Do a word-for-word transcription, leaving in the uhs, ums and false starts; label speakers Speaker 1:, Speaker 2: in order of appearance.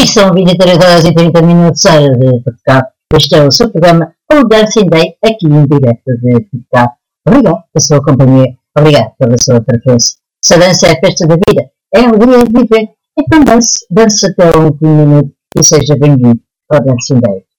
Speaker 1: E são vinte e três horas e trinta minutos hora de Portugal. Este é o seu programa, o Dancing Day, aqui em direto de Portugal. Obrigado pela sua companhia, obrigado pela sua preferência. Se a dança é a festa da vida, é a alegria de viver, então dance, dance até o último minuto e seja bem-vindo ao Dancing Day.